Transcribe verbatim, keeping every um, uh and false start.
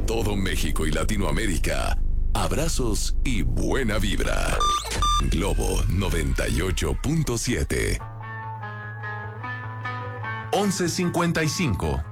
todo México y Latinoamérica, abrazos y buena vibra. Globo noventa y ocho punto siete. once cincuenta y cinco.